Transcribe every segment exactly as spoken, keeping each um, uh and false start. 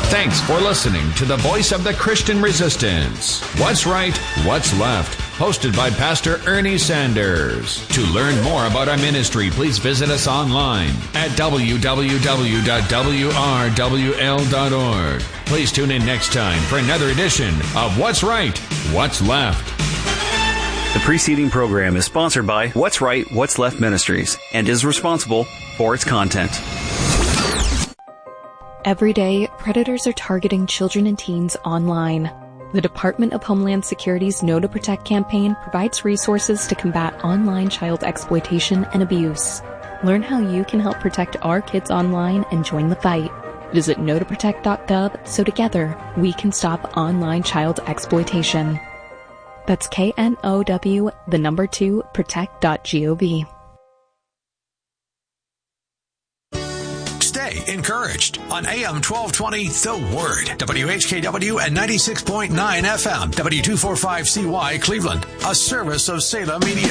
Thanks for listening to the voice of the Christian resistance. What's Right, What's Left? Hosted by Pastor Ernie Sanders. To learn more about our ministry, please visit us online at w w w dot w r w l dot org. Please tune in next time for another edition of What's Right, What's Left. The preceding program is sponsored by What's Right, What's Left Ministries and is responsible for its content. Every day, predators are targeting children and teens online. The Department of Homeland Security's Know to Protect campaign provides resources to combat online child exploitation and abuse. Learn how you can help protect our kids online and join the fight. Visit know to protect dot gov so together we can stop online child exploitation. That's K N O W, the number two, protect dot gov. Stay encouraged on A M twelve twenty, The Word, W H K W and ninety-six point nine F M, W two forty-five C Y Cleveland, a service of Salem Media.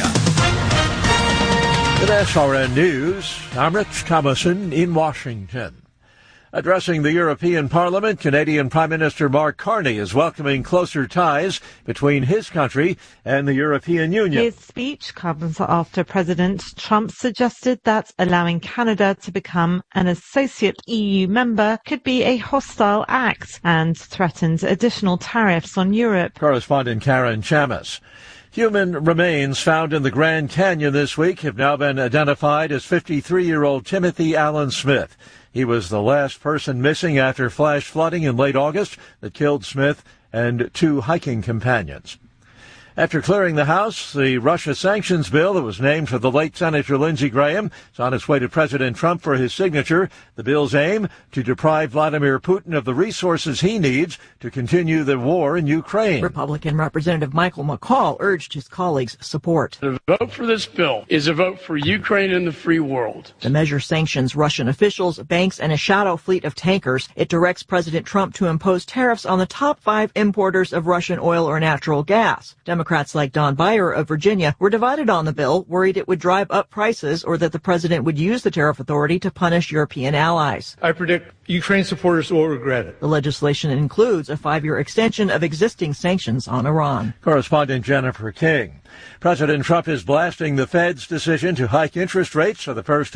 With S R N News, I'm Rich Thomason in Washington. Addressing the European Parliament, Canadian Prime Minister Mark Carney is welcoming closer ties between his country and the European Union. His speech comes after President Trump suggested that allowing Canada to become an associate E U member could be a hostile act and threatened additional tariffs on Europe. Correspondent Karen Chamis. Human remains found in the Grand Canyon this week have now been identified as fifty-three-year-old Timothy Allen Smith. He was the last person missing after flash flooding in late August that killed Smith and two hiking companions. After clearing the House, the Russia sanctions bill that was named for the late Senator Lindsey Graham is on its way to President Trump for his signature. The bill's aim to deprive Vladimir Putin of the resources he needs to continue the war in Ukraine. Republican Representative Michael McCall urged his colleagues' support. The vote for this bill is a vote for Ukraine and the free world. The measure sanctions Russian officials, banks, and a shadow fleet of tankers. It directs President Trump to impose tariffs on the top five importers of Russian oil or natural gas. Democrats like Don Beyer of Virginia were divided on the bill, worried it would drive up prices or that the president would use the tariff authority to punish European allies. I predict Ukraine supporters will regret it. The legislation includes a five-year extension of existing sanctions on Iran. Correspondent Jennifer King. President Trump is blasting the Fed's decision to hike interest rates for the first